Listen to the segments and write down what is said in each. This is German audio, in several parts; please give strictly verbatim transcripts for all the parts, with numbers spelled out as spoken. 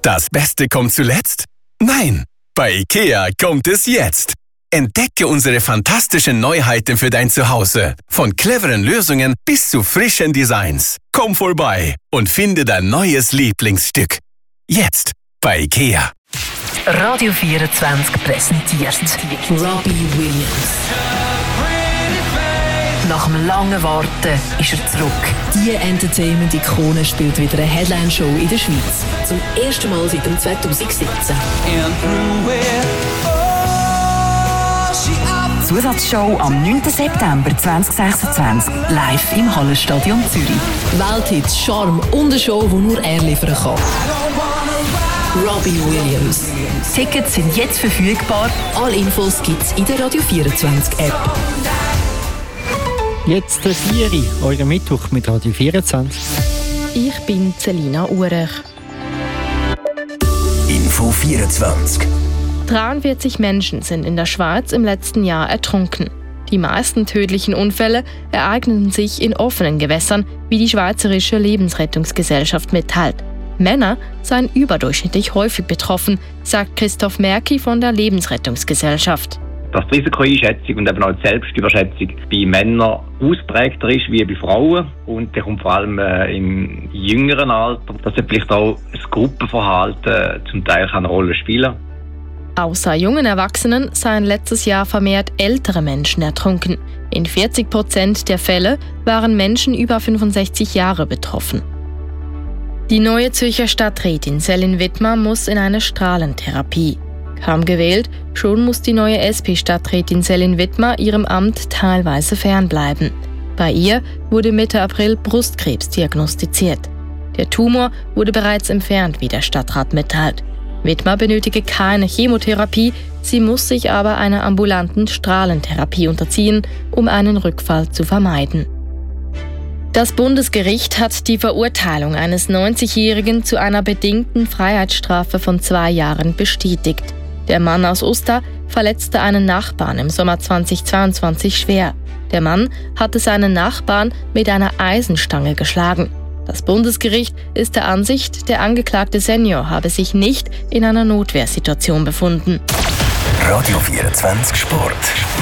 Das Beste kommt zuletzt? Nein, bei IKEA kommt es jetzt. Entdecke unsere fantastischen Neuheiten für dein Zuhause. Von cleveren Lösungen bis zu frischen Designs. Komm vorbei und finde dein neues Lieblingsstück. Jetzt bei IKEA. Radio vierundzwanzig präsentiert Robbie Williams. Nach einem langen Warten ist er zurück. Die Entertainment-Ikone spielt wieder eine Headline-Show in der Schweiz. Zum ersten Mal seit dem zwanzig siebzehn. Zusatzshow am neunten September zweitausendsechsundzwanzig. Live im Hallenstadion Zürich. Welthits, Charme und eine Show, die nur er liefern kann. Robbie Williams. Tickets sind jetzt verfügbar. Alle Infos gibt's in der Radio vierundzwanzig App. Jetzt der vier Uhr, euer Mittwoch mit Radio vierundzwanzig. Ich bin Selina Urech. Info vierundzwanzig. dreiundvierzig Menschen sind in der Schweiz im letzten Jahr ertrunken. Die meisten tödlichen Unfälle ereigneten sich in offenen Gewässern, wie die Schweizerische Lebensrettungsgesellschaft mitteilt. Männer seien überdurchschnittlich häufig betroffen, sagt Christoph Merki von der Lebensrettungsgesellschaft. Dass die Risikoeinschätzung und eben auch die Selbstüberschätzung bei Männern ausprägter ist wie bei Frauen. Und der kommt vor allem äh, im jüngeren Alter, dass vielleicht auch das Gruppenverhalten zum Teil eine Rolle spielen kann. Außer jungen Erwachsenen seien letztes Jahr vermehrt ältere Menschen ertrunken. In vierzig Prozent der Fälle waren Menschen über fünfundsechzig Jahre betroffen. Die neue Zürcher Stadträtin Céline Wittmer muss in eine Strahlentherapie. Kaum gewählt, schon muss die neue S P-Stadträtin Céline Wittmer ihrem Amt teilweise fernbleiben. Bei ihr wurde Mitte April Brustkrebs diagnostiziert. Der Tumor wurde bereits entfernt, wie der Stadtrat mitteilt. Wittmer benötige keine Chemotherapie, sie muss sich aber einer ambulanten Strahlentherapie unterziehen, um einen Rückfall zu vermeiden. Das Bundesgericht hat die Verurteilung eines neunzigjährigen zu einer bedingten Freiheitsstrafe von zwei Jahren bestätigt. Der Mann aus Uster verletzte einen Nachbarn im Sommer zweitausendzweiundzwanzig schwer. Der Mann hatte seinen Nachbarn mit einer Eisenstange geschlagen. Das Bundesgericht ist der Ansicht, der angeklagte Senior habe sich nicht in einer Notwehrsituation befunden. Radio vierundzwanzig Sport.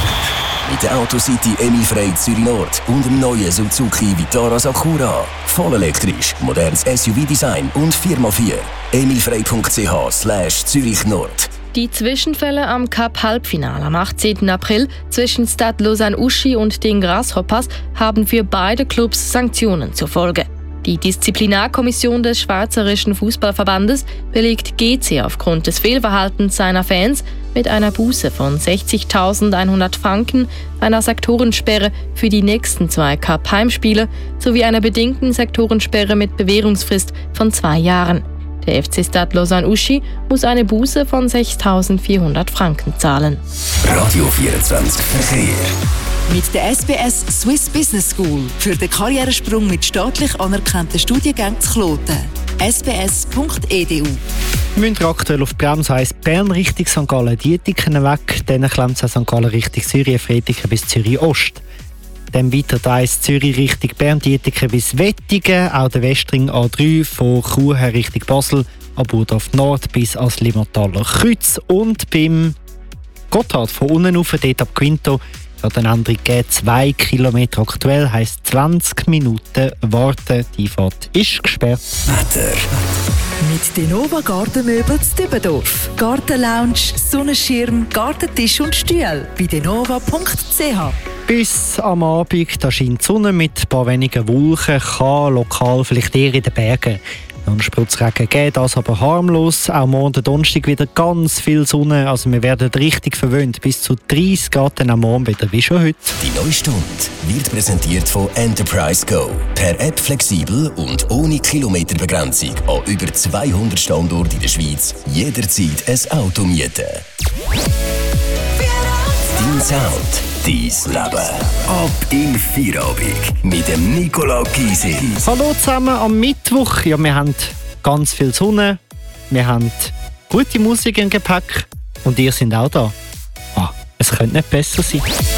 Mit der Autocity Emilfrei Zürich Nord und dem neuen Suzuki Vitara Sakura. Voll elektrisch, modernes S U V-Design und vier mal vier. emilfrei punkt c h slash Zürich Nord. Die Zwischenfälle am Cup-Halbfinale am achtzehnten April zwischen Stade Lausanne-Uschi und den Grasshoppers haben für beide Clubs Sanktionen zur Folge. Die Disziplinarkommission des Schweizerischen Fußballverbandes belegt G C aufgrund des Fehlverhaltens seiner Fans mit einer Buße von sechzigtausendeinhundert Franken, einer Sektorensperre für die nächsten zwei Cup-Heimspiele sowie einer bedingten Sektorensperre mit Bewährungsfrist von zwei Jahren. Der F C Stade Lausanne-Uschi muss eine Buße von sechstausendvierhundert Franken zahlen. Radio vierundzwanzig Verkehr. Mit der S B S Swiss Business School für den Karrieresprung mit staatlich anerkannten Studiengängen zu Kloten. s b s punkt e d u. Wir müssen aktuell auf die Bremse heisst Bern Richtung Sankt Gallen Dietiken weg, dann klemmt es Sankt Gallen Richtung Zürich, Fretiken bis Zürich Ost. Dann weiter die eins Zürich Richtung Bern Dietiken bis Wettigen, auch der Westring A drei von Chur her Richtung Basel, ab Burdorf Nord bis ans Limmertaler Kreuz und beim Gotthard von unten rauf, dort ab Quinto, hat eine Änderung gegeben, zwei Kilometer aktuell, heisst zwanzig Minuten warten. Die Fahrt ist gesperrt. Wetter. Mit Denova Gartenmöbel zu Dübendorf. Gartenlounge, Sonnenschirm, Gartentisch und Stühle bei denova punkt c h. Bis am Abend, da scheint die Sonne mit ein paar wenigen Wolken, kann lokal vielleicht eher in den Bergen noch einen Spritzregen geben, das aber harmlos. Auch morgen Donnerstag wieder ganz viel Sonne, also wir werden richtig verwöhnt. Bis zu dreißig Grad am Morgen wieder, wie schon heute. Die neue Stunde wird präsentiert von Enterprise Go. Per App flexibel und ohne Kilometerbegrenzung an über zweihundert Standorten in der Schweiz. Jederzeit ein Auto mieten. Dein Sound, dein Leben. Ab in Feierabend mit dem Nicola Gysi. Hallo zusammen am Mittwoch. Ja, wir haben ganz viel Sonne, wir haben gute Musik im Gepäck und ihr seid auch da. Ah, es könnte nicht besser sein.